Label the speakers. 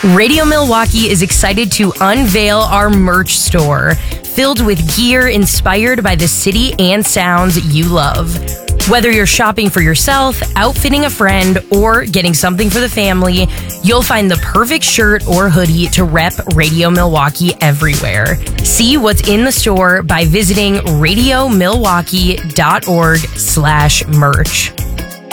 Speaker 1: Radio Milwaukee is excited to unveil our merch store, filled with gear inspired by the city and sounds you love. Whether you're shopping for yourself, outfitting a friend, or getting something for the family, you'll find the perfect shirt or hoodie to rep Radio Milwaukee everywhere. See what's in the store by visiting radiomilwaukee.org/merch.